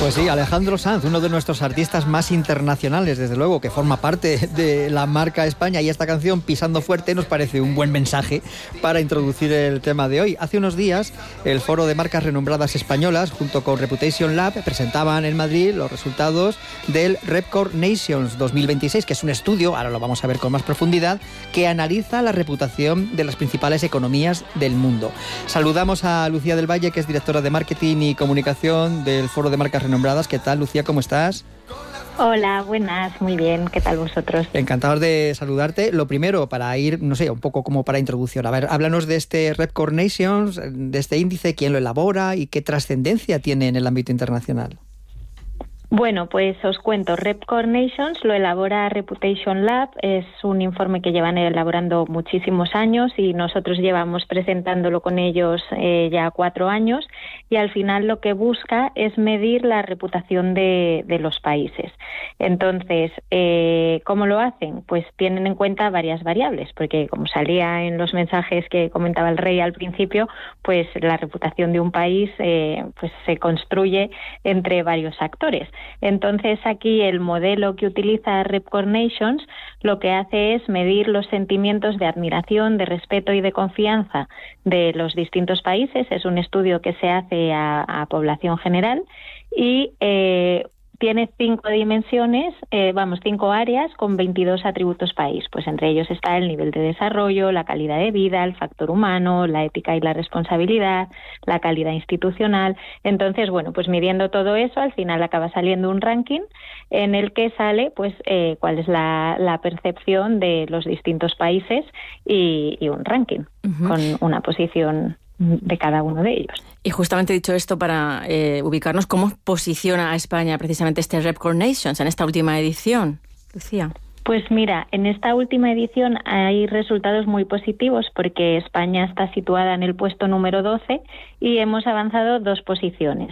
Pues sí, Alejandro Sanz, uno de nuestros artistas más internacionales, desde luego, que forma parte de la marca España, y esta canción, Pisando Fuerte, nos parece un buen mensaje para introducir el tema de hoy. Hace unos días, el Foro de Marcas Renombradas Españolas, junto con Reputation Lab, presentaban en Madrid los resultados del Repcore Nations 2026, que es un estudio, ahora lo vamos a ver con más profundidad, que analiza la reputación de las principales economías del mundo. Saludamos a Lucía del Valle, que es directora de Marketing y Comunicación del Foro de Marcas Renombradas. ¿Qué tal, Lucía? ¿Cómo estás? Hola, buenas, muy bien. ¿Qué tal vosotros? Encantados de saludarte. Lo primero, para ir, no sé, un poco como para introducción. A ver, háblanos de este Repcore Nations, de este índice, quién lo elabora y qué trascendencia tiene en el ámbito internacional. Bueno, pues os cuento. Repcore Nations lo elabora Reputation Lab. Es un informe que llevan elaborando muchísimos años y nosotros llevamos presentándolo con ellos ya 4 años, y al final lo que busca es medir la reputación de los países. Entonces, ¿cómo lo hacen? Pues tienen en cuenta varias variables, porque como salía en los mensajes que comentaba el rey al principio, pues la reputación de un país pues se construye entre varios actores. Entonces, aquí el modelo que utiliza Repcore Nations lo que hace es medir los sentimientos de admiración, de respeto y de confianza de los distintos países. Es un estudio que se hace a población general y tiene 5 dimensiones, 5 áreas con 22 atributos país. Pues entre ellos está el nivel de desarrollo, la calidad de vida, el factor humano, la ética y la responsabilidad, la calidad institucional. Entonces, bueno, pues midiendo todo eso, al final acaba saliendo un ranking en el que sale pues cuál es la percepción de los distintos países y un ranking con una posición de cada uno de ellos. Y justamente dicho esto, para ubicarnos, ¿cómo posiciona a España precisamente este Repcore Nations en esta última edición, Lucía? Pues mira, en esta última edición hay resultados muy positivos porque España está situada en el puesto número 12 y hemos avanzado 2 posiciones.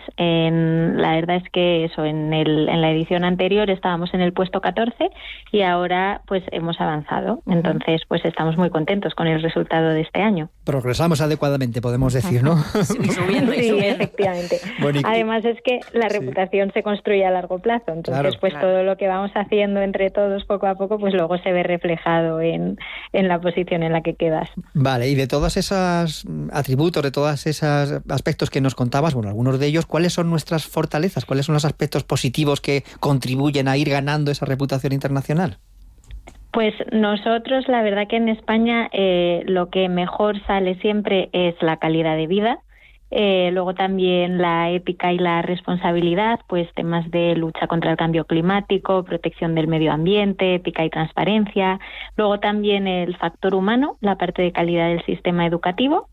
La verdad es que en la edición anterior estábamos en el puesto 14 y ahora pues hemos avanzado. Entonces pues estamos muy contentos con el resultado de este año. Progresamos adecuadamente, podemos decir, ¿no? Subiendo. Sí, efectivamente. Bueno, Además es que la reputación se construye a largo plazo. Entonces todo lo que vamos haciendo entre todos poco a poco pues luego se ve reflejado en la posición en la que quedas. Vale, y de todos esos atributos, de todos esos aspectos que nos contabas, bueno, algunos de ellos, ¿cuáles son nuestras fortalezas? ¿Cuáles son los aspectos positivos que contribuyen a ir ganando esa reputación internacional? Pues nosotros, la verdad que en España lo que mejor sale siempre es la calidad de vida. Luego también la ética y la responsabilidad, pues temas de lucha contra el cambio climático, protección del medio ambiente, ética y transparencia. Luego también el factor humano, la parte de calidad del sistema educativo.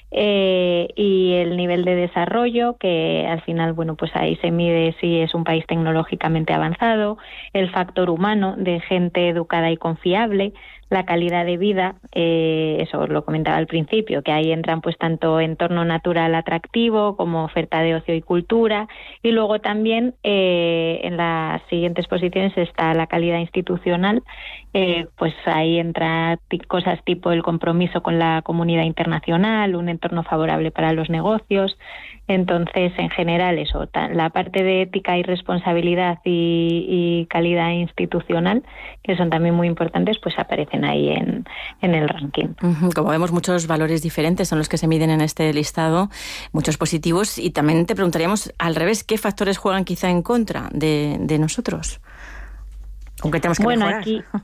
Y el nivel de desarrollo, que al final, bueno, pues ahí se mide si es un país tecnológicamente avanzado, el factor humano de gente educada y confiable, la calidad de vida, eso lo comentaba al principio, que ahí entran pues tanto entorno natural atractivo como oferta de ocio y cultura, y luego también en las siguientes posiciones está la calidad institucional, pues ahí entra cosas tipo el compromiso con la comunidad internacional, un entorno favorable para los negocios. Entonces, en general, eso, la parte de ética y responsabilidad y calidad institucional, que son también muy importantes, pues aparecen ahí en el ranking. Como vemos, muchos valores diferentes son los que se miden en este listado, muchos positivos, y también te preguntaríamos al revés, ¿qué factores juegan quizá en contra de nosotros? Aunque tenemos que mejorar.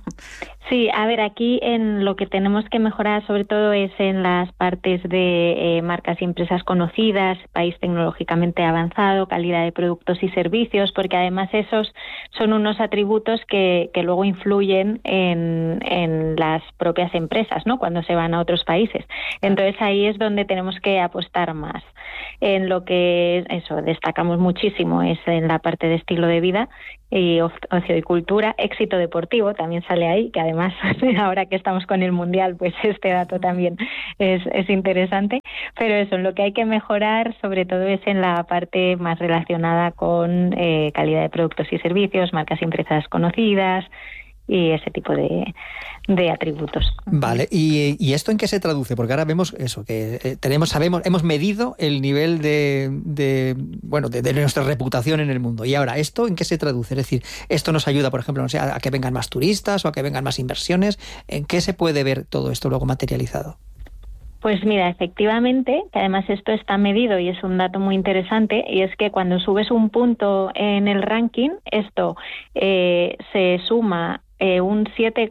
Aquí en lo que tenemos que mejorar sobre todo es en las partes de marcas y empresas conocidas, país tecnológicamente avanzado, calidad de productos y servicios, porque además esos son unos atributos que luego influyen en las propias empresas, ¿no? Cuando se van a otros países. Entonces ahí es donde tenemos que apostar más. En lo que destacamos muchísimo es en la parte de estilo de vida y ocio y cultura, éxito deportivo también sale ahí, que además ahora que estamos con el Mundial, pues este dato también es interesante, pero eso, lo que hay que mejorar sobre todo es en la parte más relacionada con calidad de productos y servicios, marcas y empresas conocidas y ese tipo de atributos. Vale, ¿y esto en qué se traduce? Porque ahora vemos eso, que hemos medido el nivel de nuestra reputación en el mundo. Y ahora, ¿esto en qué se traduce? Es decir, ¿esto nos ayuda, por ejemplo, no sé, a que vengan más turistas o a que vengan más inversiones? ¿En qué se puede ver todo esto luego materializado? Pues mira, efectivamente, que además esto está medido y es un dato muy interesante, y es que cuando subes un punto en el ranking, esto se suma un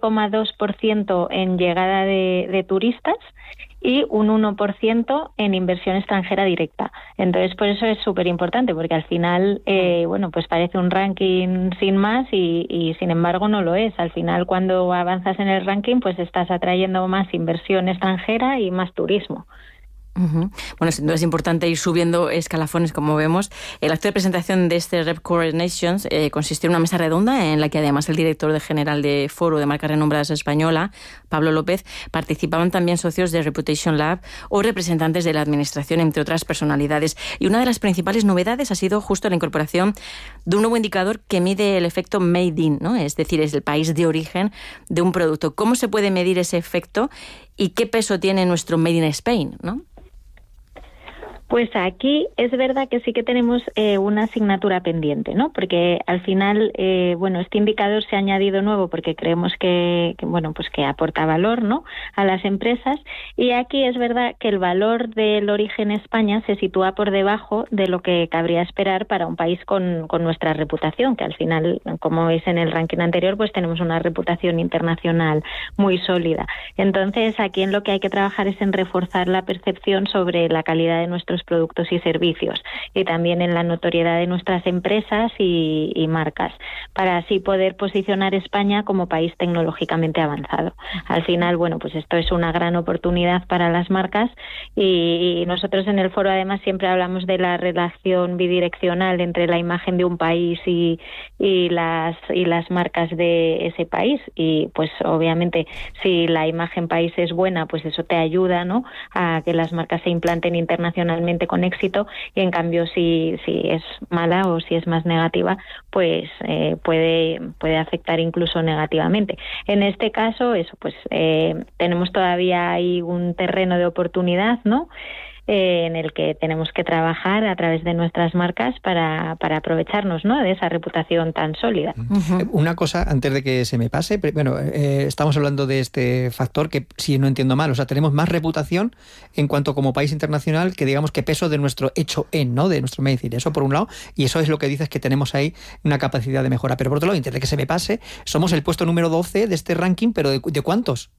7,2% en llegada de turistas y un 1% en inversión extranjera directa. Entonces, por eso es súper importante, porque al final, pues parece un ranking sin más y sin embargo no lo es. Al final, cuando avanzas en el ranking, pues estás atrayendo más inversión extranjera y más turismo. Uh-huh. Bueno, sin duda es importante ir subiendo escalafones, como vemos. El acto de presentación de este Repcore Nations consistió en una mesa redonda en la que además el director general de Foro de Marcas Renombradas Española, Pablo López, participaban también socios de Reputation Lab o representantes de la administración, entre otras personalidades. Y una de las principales novedades ha sido justo la incorporación de un nuevo indicador que mide el efecto Made in, ¿no? Es decir, es el país de origen de un producto. ¿Cómo se puede medir ese efecto y qué peso tiene nuestro Made in Spain, ¿no? Pues aquí es verdad que sí que tenemos una asignatura pendiente, ¿no? Porque al final, este indicador se ha añadido nuevo porque creemos que aporta valor, ¿no?, a las empresas, y aquí es verdad que el valor del origen España se sitúa por debajo de lo que cabría esperar para un país con nuestra reputación, que al final, como veis en el ranking anterior, pues tenemos una reputación internacional muy sólida. Entonces, aquí en lo que hay que trabajar es en reforzar la percepción sobre la calidad de nuestros productos y servicios, y también en la notoriedad de nuestras empresas y marcas, para así poder posicionar España como país tecnológicamente avanzado. Al final, pues esto es una gran oportunidad para las marcas, y nosotros en el foro además siempre hablamos de la relación bidireccional entre la imagen de un país y las marcas de ese país, y pues obviamente si la imagen país es buena, pues eso te ayuda, ¿no?, a que las marcas se implanten internacionalmente con éxito, y en cambio si es mala o si es más negativa, pues puede afectar incluso negativamente. En este caso, tenemos todavía ahí un terreno de oportunidad, ¿no?, en el que tenemos que trabajar a través de nuestras marcas para aprovecharnos, ¿no?, de esa reputación tan sólida. Uh-huh. Una cosa antes de que se me pase, estamos hablando de este factor que, si no entiendo mal, tenemos más reputación en cuanto como país internacional que, digamos, que peso de nuestro hecho en, ¿no?, de nuestro made in. Eso por un lado, y eso es lo que dices, que tenemos ahí una capacidad de mejora. Pero por otro lado, antes de que se me pase, somos el puesto número 12 de este ranking, pero ¿de cuántos?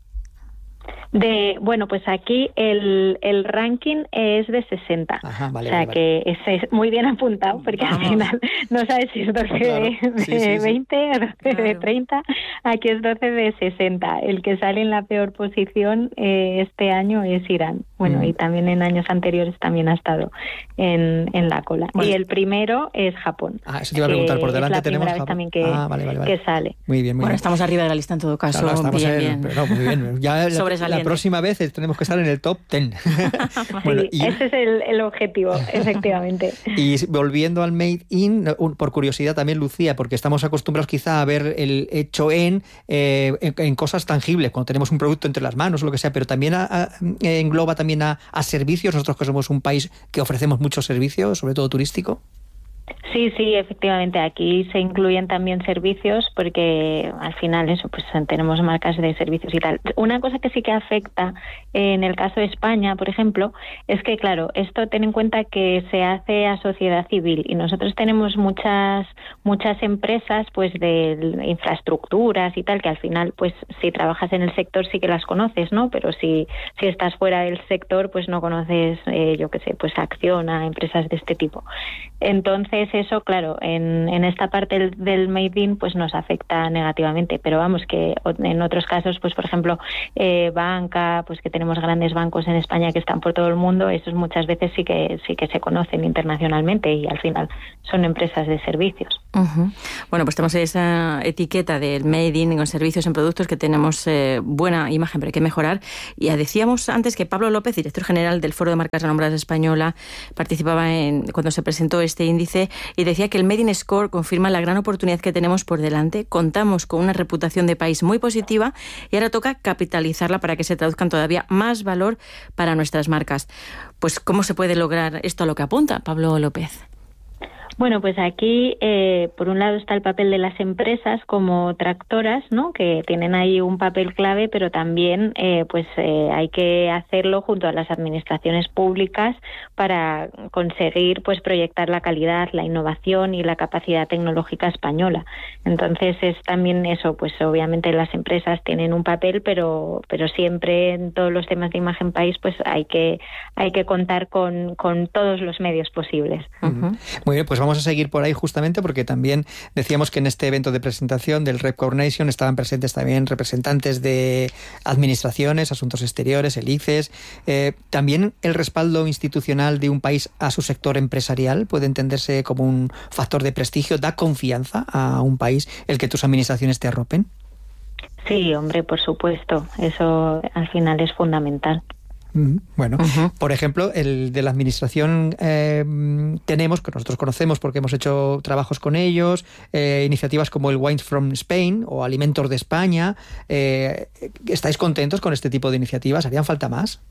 Pues aquí el ranking es de 60. Ajá, vale, o sea, vale. Que es muy bien apuntado, porque al final no sabes si es 12 de 20 o 12 de 30. Aquí es 12 de 60. El que sale en la peor posición este año es Irán. Y también en años anteriores también ha estado en la cola. Bueno. Y el primero es Japón. Eso te iba a preguntar. Por delante tenemos Japón. También que sale. Muy bien, muy bien. Estamos arriba de la lista en todo caso. Claro, estamos bien. Pero muy bien. Ya la próxima vez tenemos que estar en el top 10. Ese es el objetivo, efectivamente. Y volviendo al Made in, por curiosidad también, Lucía, porque estamos acostumbrados quizá a ver el hecho en cosas tangibles, cuando tenemos un producto entre las manos o lo que sea, pero también engloba también a servicios, nosotros que somos un país que ofrecemos muchos servicios, sobre todo turístico. Sí, efectivamente. Aquí se incluyen también servicios porque al final tenemos marcas de servicios y tal. Una cosa que sí que afecta en el caso de España, por ejemplo, es que, claro, esto ten en cuenta que se hace a sociedad civil y nosotros tenemos muchas empresas pues de infraestructuras y tal, que al final pues si trabajas en el sector sí que las conoces, ¿no? Pero si estás fuera del sector pues no conoces, pues Acciona, empresas de este tipo. Entonces eso, claro, en esta parte del Made in pues nos afecta negativamente, pero vamos, que en otros casos, pues por ejemplo, banca, pues que tenemos grandes bancos en España que están por todo el mundo, esos muchas veces sí que se conocen internacionalmente y al final son empresas de servicios. Uh-huh. Bueno, pues tenemos esa etiqueta del Made in con servicios en productos que tenemos buena imagen, pero hay que mejorar. Y ya decíamos antes que Pablo López, director general del Foro de Marcas Renombradas Española, participaba cuando se presentó este índice. y decía que el Made in Score confirma la gran oportunidad que tenemos por delante. Contamos con una reputación de país muy positiva y ahora toca capitalizarla para que se traduzcan todavía más valor para nuestras marcas. Pues, ¿cómo se puede lograr esto a lo que apunta Pablo López? Bueno, pues aquí, por un lado está el papel de las empresas como tractoras, ¿no?, que tienen ahí un papel clave, pero también hay que hacerlo junto a las administraciones públicas para conseguir pues proyectar la calidad, la innovación y la capacidad tecnológica española. Entonces es también eso, pues obviamente las empresas tienen un papel, pero siempre en todos los temas de imagen país pues hay que contar con todos los medios posibles. Uh-huh. Muy bien, pues vamos a seguir por ahí justamente porque también decíamos que en este evento de presentación del Repcore Nation estaban presentes también representantes de administraciones, asuntos exteriores, el ICES. También el respaldo institucional de un país a su sector empresarial puede entenderse como un factor de prestigio, da confianza a un país el que tus administraciones te arropen. Sí, hombre, por supuesto, eso al final es fundamental. Bueno, por ejemplo, el de la administración tenemos, que nosotros conocemos porque hemos hecho trabajos con ellos, iniciativas como el Wines from Spain o Alimentos de España. ¿Estáis contentos con este tipo de iniciativas? ¿Harían falta más?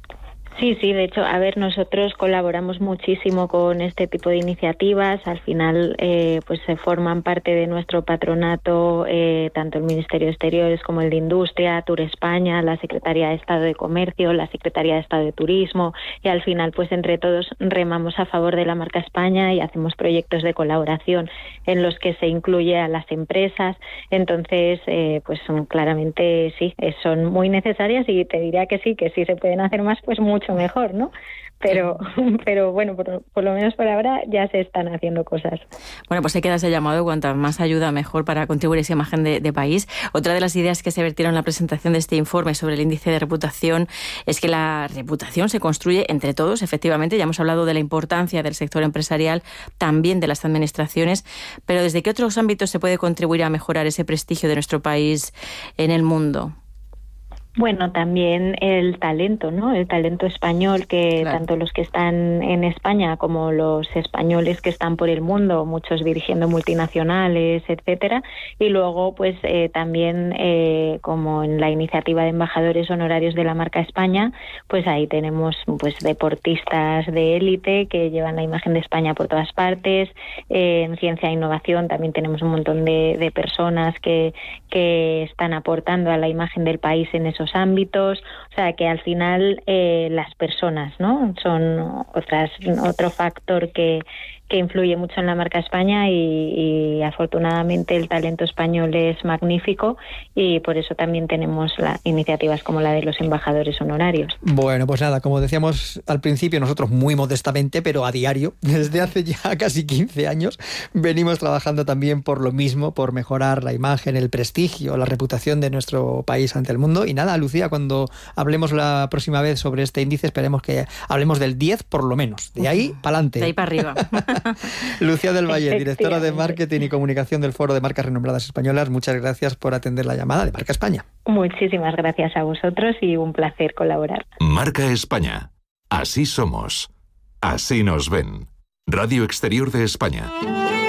Sí, de hecho, nosotros colaboramos muchísimo con este tipo de iniciativas. Al final, pues se forman parte de nuestro patronato tanto el Ministerio de Exteriores como el de Industria, Tour España, la Secretaría de Estado de Comercio, la Secretaría de Estado de Turismo, y al final, pues entre todos remamos a favor de la marca España y hacemos proyectos de colaboración en los que se incluye a las empresas. Entonces, pues claramente sí, son muy necesarias y te diría que sí se pueden hacer más, pues mucho mejor, ¿no? Pero bueno, por lo menos por ahora ya se están haciendo cosas. Bueno, pues hay que darse llamado, cuanta más ayuda mejor para contribuir a esa imagen de país. Otra de las ideas que se vertieron en la presentación de este informe sobre el índice de reputación es que la reputación se construye entre todos, efectivamente. Ya hemos hablado de la importancia del sector empresarial, también de las administraciones, pero ¿desde qué otros ámbitos se puede contribuir a mejorar ese prestigio de nuestro país en el mundo? Bueno, también el talento, ¿no? El talento español, que claro, tanto los que están en España como los españoles que están por el mundo, muchos dirigiendo multinacionales, etcétera, y luego pues también como en la iniciativa de embajadores honorarios de la marca España, pues ahí tenemos pues deportistas de élite que llevan la imagen de España por todas partes. En ciencia e innovación también tenemos un montón de personas que están aportando a la imagen del país en esos ámbitos. O sea que al final las personas, ¿no?, son otro factor que influye mucho en la marca España y afortunadamente el talento español es magnífico y por eso también tenemos iniciativas como la de los embajadores honorarios. Bueno, pues nada, como decíamos al principio, nosotros muy modestamente, pero a diario, desde hace ya casi 15 años, venimos trabajando también por lo mismo, por mejorar la imagen, el prestigio, la reputación de nuestro país ante el mundo. Y nada, Lucía, cuando hablemos la próxima vez sobre este índice, esperemos que hablemos del 10 por lo menos, de ahí para adelante. De ahí para arriba. Lucía del Valle, directora de Marketing y Comunicación del Foro de Marcas Renombradas Españolas, muchas gracias por atender la llamada de Marca España. Muchísimas gracias a vosotros y un placer colaborar. Marca España. Así somos. Así nos ven. Radio Exterior de España.